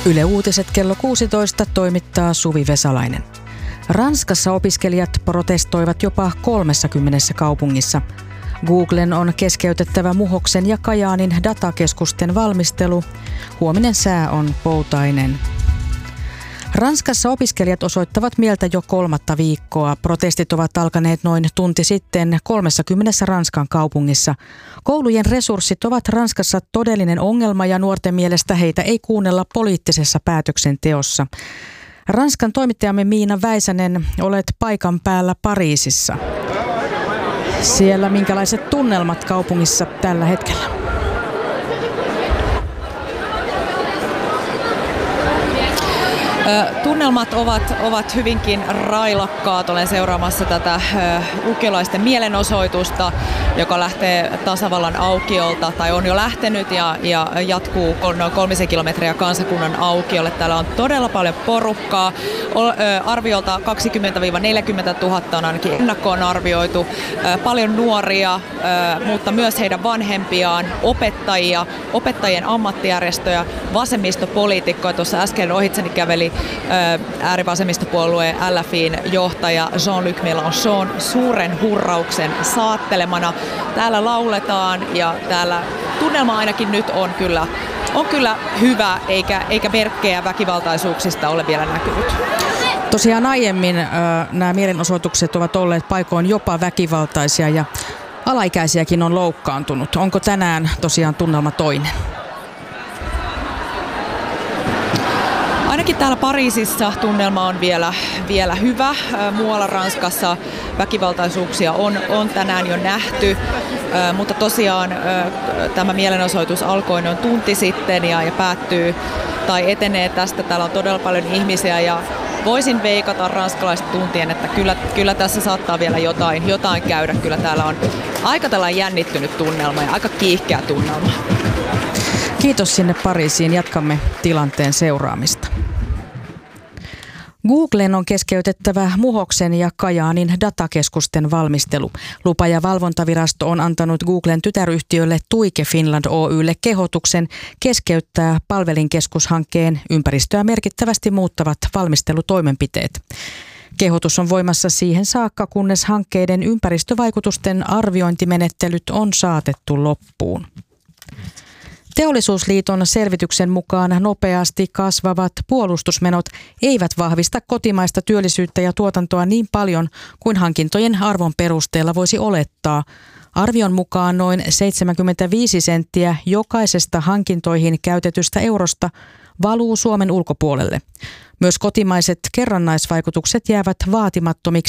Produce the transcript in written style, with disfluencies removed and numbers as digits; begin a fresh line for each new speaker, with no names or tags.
Yle Uutiset kello 16 toimittaa Suvi Vesalainen. Ranskassa opiskelijat protestoivat jopa 30 kaupungissa. Googlen on keskeytettävä Muhoksen ja Kajaanin datakeskusten valmistelu. Huominen sää on poutainen. Ranskassa opiskelijat osoittavat mieltä jo 3. viikkoa. Protestit ovat alkaneet noin tunti sitten 30 Ranskan kaupungissa. Koulujen resurssit ovat Ranskassa todellinen ongelma ja nuorten mielestä heitä ei kuunnella poliittisessa päätöksenteossa. Ranskan toimittajamme Miina Väisänen, olet paikan päällä Pariisissa. Siellä minkälaiset tunnelmat kaupungissa tällä hetkellä?
Tunnelmat ovat hyvinkin railakkaat. Olen seuraamassa tätä lukiolaisten mielenosoitusta, joka lähtee tasavallan aukiolta tai on jo lähtenyt ja jatkuu noin 3 kilometriä kansakunnan aukiolle. Täällä on todella paljon porukkaa. Arviolta 20-40 000 on ainakin ennakkoon arvioitu. Paljon nuoria, mutta myös heidän vanhempiaan, opettajia, opettajien ammattijärjestöjä, vasemmistopoliitikkoja. Tuossa äsken ohitseni käveli äärivasemmistopuolueen LFI:n johtaja Jean-Luc Mélenchon suuren hurrauksen saattelemana. Täällä lauletaan ja täällä tunnelma ainakin nyt on kyllä hyvä, eikä merkkejä väkivaltaisuuksista ole vielä näkynyt.
Tosiaan aiemmin nämä mielenosoitukset ovat olleet paikoin jopa väkivaltaisia ja alaikäisiäkin on loukkaantunut. Onko tänään tosiaan tunnelma toinen?
Ainakin täällä Pariisissa tunnelma on vielä hyvä. Muualla Ranskassa väkivaltaisuuksia on tänään jo nähty, mutta tosiaan tämä mielenosoitus alkoi noin tunti sitten ja päättyy tai etenee tästä. Täällä on todella paljon ihmisiä ja voisin veikata ranskalaiset tuntien, että kyllä tässä saattaa vielä jotain käydä. Kyllä täällä on aika tällainen jännittynyt tunnelma ja aika kiihkeä tunnelma.
Kiitos sinne Pariisiin. Jatkamme tilanteen seuraamista. Googlen on keskeytettävä Muhoksen ja Kajaanin datakeskusten valmistelu. Lupa- ja valvontavirasto on antanut Googlen tytäryhtiölle Tuike Finland Oy:lle kehotuksen keskeyttää palvelinkeskushankkeen ympäristöä merkittävästi muuttavat valmistelutoimenpiteet. Kehotus on voimassa siihen saakka, kunnes hankkeiden ympäristövaikutusten arviointimenettelyt on saatettu loppuun. Teollisuusliiton selvityksen mukaan nopeasti kasvavat puolustusmenot eivät vahvista kotimaista työllisyyttä ja tuotantoa niin paljon kuin hankintojen arvon perusteella voisi olettaa. Arvion mukaan noin 75 senttiä jokaisesta hankintoihin käytetystä eurosta valuu Suomen ulkopuolelle. Myös kotimaiset kerrannaisvaikutukset jäävät vaatimattomiksi